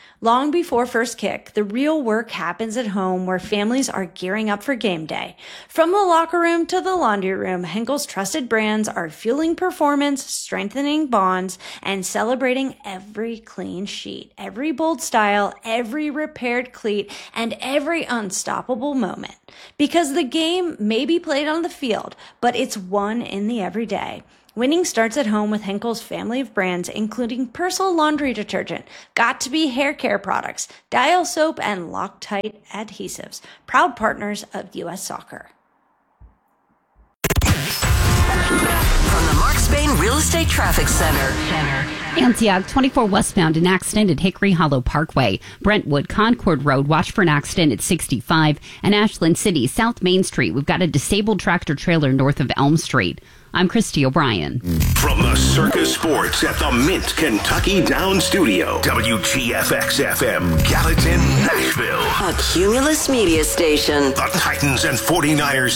Long before first kick, the real work happens at home where families are gearing up for game day. From the locker room to the laundry room, Henkel's trusted brands are fueling performance, strengthening bonds, and celebrating every clean sheet, every bold style, every repaired cleat, and every unstoppable moment. Because the game may be played on the field, but it's won in the everyday. Winning starts at home with Henkel's family of brands, including Persil laundry detergent, Got2b hair care products, Dial soap, and Loctite adhesives, proud partners of U.S. Soccer. From the Mark Spain Real Estate Traffic Center. Antioch, 24 westbound, an accident at Hickory Hollow Parkway. Brentwood, Concord Road, watch for an accident at 65. And Ashland City, South Main Street, we've got a disabled tractor trailer north of Elm Street. I'm Christy O'Brien. From the Circus Sports at the Mint Kentucky Down Studio, WGFX-FM, Gallatin, Nashville. A Cumulus Media Station. The Titans and 49ers